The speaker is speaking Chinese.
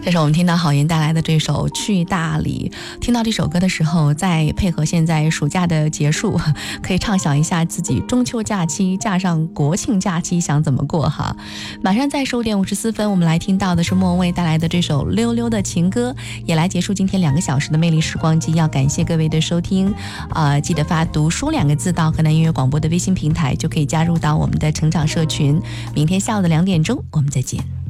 这是我们听到郝妍带来的这首《去大理》。听到这首歌的时候，再配合现在暑假的结束，可以畅想一下自己中秋假期加上国庆假期想怎么过哈。马上在15点54分，我们来听到的是莫文蔚带来的这首《溜溜的情歌》，也来结束今天2个小时的魅力时光机。要感谢各位的收听，记得发读书2个字到河南音乐广播的微信平台，就可以加入到我们的成长社群。明天下午的2点钟，我们再见。